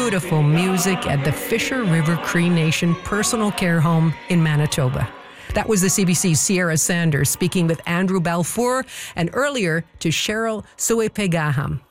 beautiful music at the Fisher River Cree Nation Personal Care Home in Manitoba. That was the CBC's Sierra Sanders speaking with Andrew Balfour, and earlier to Cheryl Suepegaham.